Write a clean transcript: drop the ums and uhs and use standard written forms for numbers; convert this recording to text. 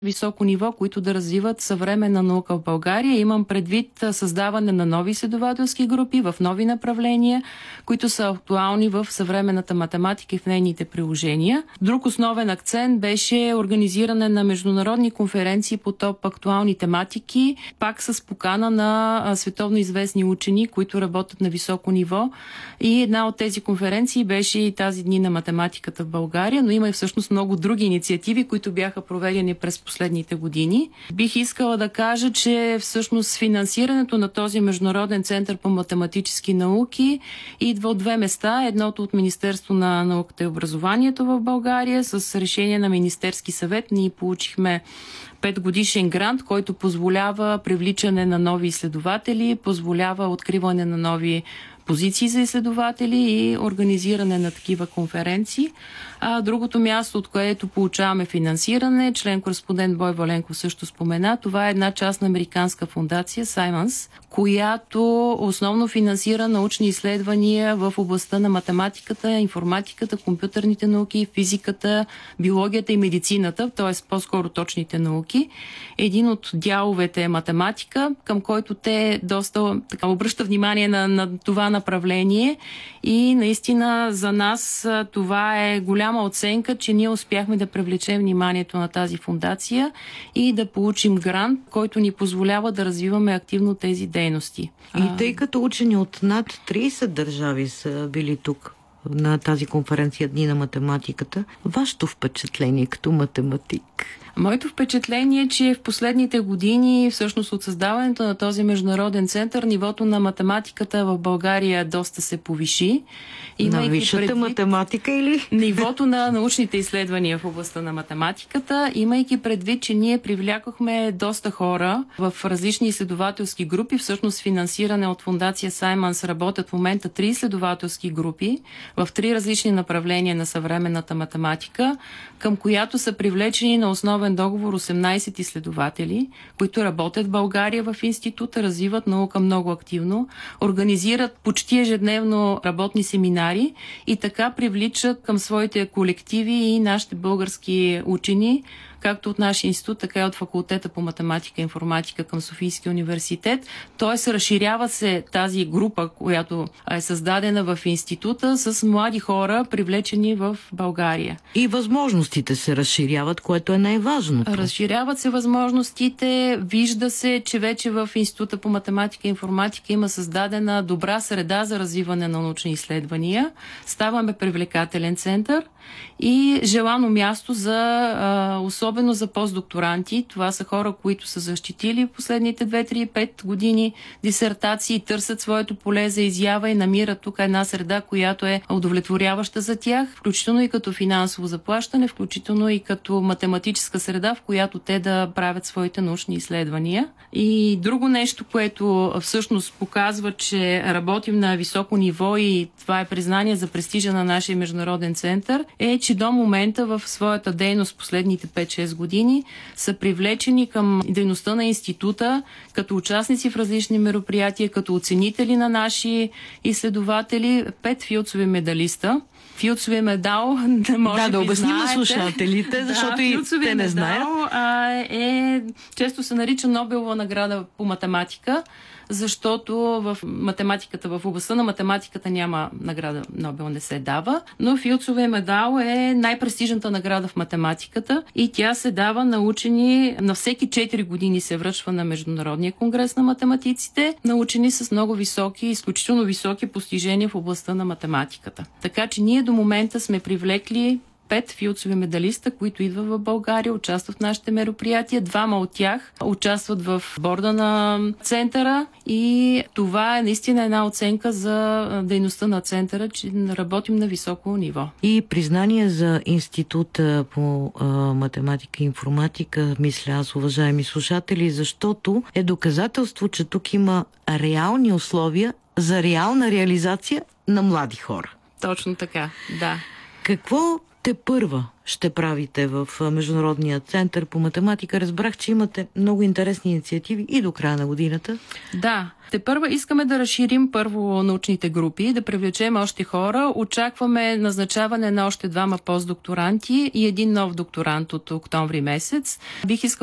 високо ниво, които да развиват съвременна наука в България. Имам предвид създаване на нови изследователски групи в нови направления, които са актуални в съвременната математика и в нейните приложения. Друг основен акцент беше организиране на международни конференции по топ актуални тематики, пак с покана на световно известни учени, които работят на високо ниво. И една от тези конференции беше и тази дни на математиката в България, но има и всъщност много други инициативи, които бяха проведени през последните години. Бих искала да кажа, че всъщност финансирането на този Международен център по математически науки идва от две места. Едното от Министерство на науката и образованието в България. С решение на Министерски съвет ние получихме 5-годишен грант, който позволява привличане на нови изследователи, позволява откриване на нови позиции за изследователи и организиране на такива конференции. Другото място, от което получаваме финансиране, член-кореспондент Бой Валенков също спомена, това е една частна американска фондация Саймънс, която основно финансира научни изследвания в областта на математиката, информатиката, компютърните науки, физиката, биологията и медицината, т.е. по-скоро точните науки. Един от дяловете е математика, към който те доста обръща внимание на това направление и наистина за нас това е голяма оценка, че ние успяхме да привлечем вниманието на тази фондация и да получим грант, който ни позволява да развиваме активно тези дейности. И тъй като учени от над 30 държави са били тук на тази конференция Дни на математиката, вашето впечатление като математик? Моето впечатление е, че в последните години, всъщност от създаването на този международен център, нивото на математиката в България доста се повиши. На висшата математика или? Нивото на научните изследвания в областта на математиката, имайки предвид, че ние привлякохме доста хора в различни изследователски групи, всъщност финансиране от фондация Саймънс работят в момента 3 изследователски групи в 3 различни направления на съвременната математика, към която са привлечени на основен договор 18 изследователи, които работят в България в института, развиват наука много активно, организират почти ежедневно работни семинари и така привличат към своите колективи и нашите български учени, както от нашия институт, така и от факултета по математика и информатика към Софийския университет. Тоест разширява се тази група, която е създадена в института с млади хора, привлечени в България. И възможностите се разширяват, което е най-важното. Разширяват се възможностите. Вижда се, че вече в Института по математика и информатика има създадена добра среда за развиване на научни изследвания. Ставаме привлекателен център и желано място за особено за постдокторанти. Това са хора, които са защитили последните 2-3-5 години дисертации, търсят своето поле за изява и намират тук една среда, която е удовлетворяваща за тях, включително и като финансово заплащане, включително и като математическа среда, в която те да правят своите научни изследвания. И друго нещо, което всъщност показва, че работим на високо ниво и това е признание за престижа на нашия международен център, е, че до момента в своята дейност последните 5-6 години са привлечени към дейността на института като участници в различни мероприятия, като оценители на наши изследователи, 5 филдсови медалиста. Филдсовия медал, може да обясним на слушателите, защото и те не знаят. Често се нарича Нобелова награда по математика, защото в математиката, в областта на математиката няма награда Нобел, не се дава, но Филдсовия медал е най-престижната награда в математиката и тя се дава на учени, на всеки 4 години се връчва на Международния конгрес на математиците, на учени с много високи, изключително високи постижения в областта на математиката. Така че ние до момента сме привлекли 5 филдсови медалиста, които идват в България, участват в нашите мероприятия. 2 от тях участват в борда на центъра и това е наистина една оценка за дейността на центъра, че работим на високо ниво. И признание за Института по математика и информатика, мисля аз, уважаеми слушатели, защото е доказателство, че тук има реални условия за реална реализация на млади хора. Точно така, да. Какво тепърва ще правите в Международния център по математика? Разбрах, че имате много интересни инициативи и до края на годината. Да, тепърва искаме да разширим първо научните групи, да привлечем още хора. Очакваме назначаване на още 2 постдокторанти и 1 нов докторант от октомври месец. Бих искала